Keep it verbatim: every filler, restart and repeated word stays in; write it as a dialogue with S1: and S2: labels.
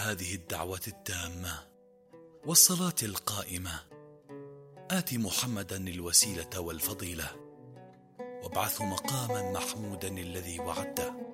S1: هذه الدعوة التامة والصلاة القائمة آت محمدا الوسيلة والفضيلة وابعثه مقاما محمودا الذي وعدته